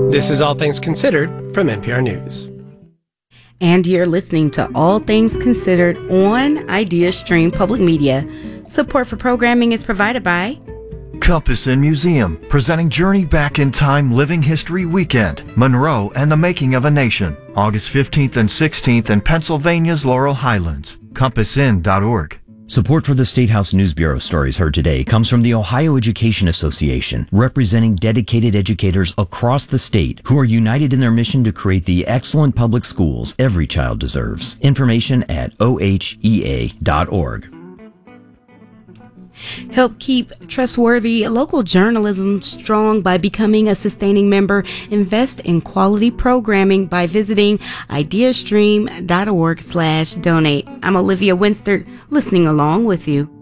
This is All Things Considered from NPR News. And you're listening to All Things Considered on IdeaStream Public Media. Support for programming is provided by Compass Inn Museum, presenting Journey Back in Time Living History Weekend, Monroe and the Making of a Nation, August 15th and 16th in Pennsylvania's Laurel Highlands. CompassIn.org. Support for the State House News Bureau stories heard today comes from the Ohio Education Association, representing dedicated educators across the state who are united in their mission to create the excellent public schools every child deserves. Information at ohea.org. Help keep trustworthy local journalism strong by becoming a sustaining member. Invest in quality programming by visiting ideastream.org/donate. I'm Olivia Winster, listening along with you.